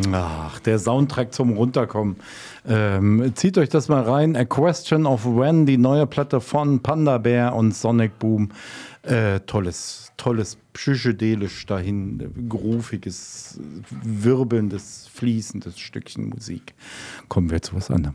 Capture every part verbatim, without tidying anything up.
Ach, der Soundtrack zum Runterkommen. Ähm, zieht euch das mal rein. A Question of When, die neue Platte von Panda Bear und Sonic Boom. Äh, tolles, tolles, psychedelisch dahin, grooviges, wirbelndes, fließendes Stückchen Musik. Kommen wir zu was anderem.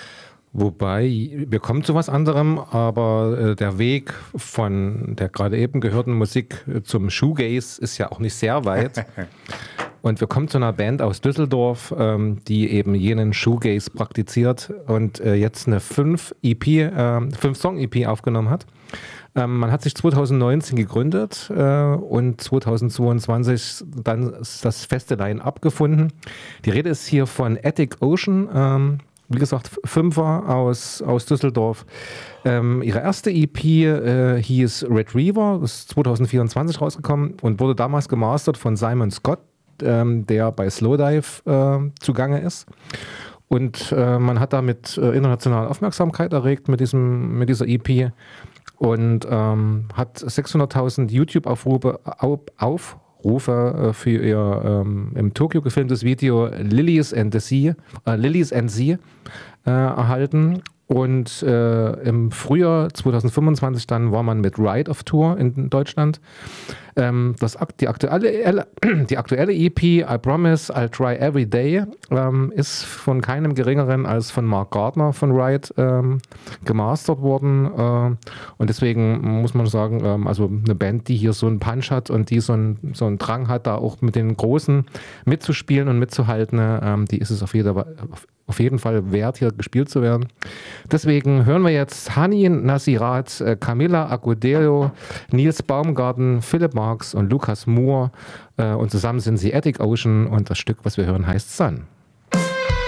Wobei, wir kommen zu was anderem, aber äh, der Weg von der gerade eben gehörten Musik zum Shoegaze ist ja auch nicht sehr weit. Und wir kommen zu einer Band aus Düsseldorf, ähm, die eben jenen Shoegaze praktiziert und äh, jetzt eine fünf E P, äh, fünf Song E P aufgenommen hat. Ähm, man hat sich zwanzig neunzehn gegründet äh, und zwanzig zweiundzwanzig dann das feste Line-Up gefunden. Die Rede ist hier von Attic Ocean, ähm, wie gesagt, Fünfer aus, aus Düsseldorf. Ähm, ihre erste E P äh, hieß Retriever, ist zwanzig vierundzwanzig rausgekommen und wurde damals gemastert von Simon Scott, ähm, der bei Slowdive äh, zugange ist. Und äh, man hat damit äh, internationale Aufmerksamkeit erregt mit, diesem, mit dieser E P und ähm, hat sechshunderttausend YouTube-Aufrufe auf, Aufrufe, äh, für ihr ähm, im Tokio gefilmtes Video Lilies and the Sea, äh, Lilies and Sea äh, erhalten. Und äh, im Frühjahr zwanzig fünfundzwanzig dann war man mit Ride of Tour in Deutschland. Ähm, das, die, aktuelle, die aktuelle E P, I Promise I'll Try Every Day, ähm, ist von keinem geringeren als von Mark Gardner von Ride ähm, gemastert worden. Äh, und deswegen muss man sagen, ähm, also eine Band, die hier so einen Punch hat und die so einen, so einen Drang hat, da auch mit den Großen mitzuspielen und mitzuhalten, ähm, die ist es auf jeder auf auf jeden Fall wert, hier gespielt zu werden. Deswegen hören wir jetzt Hani Nasirat, Camilla Agudelo, Nils Baumgarten, Philipp Marx und Lukas Moore. Und zusammen sind sie Attic Ocean und das Stück, was wir hören, heißt Sun.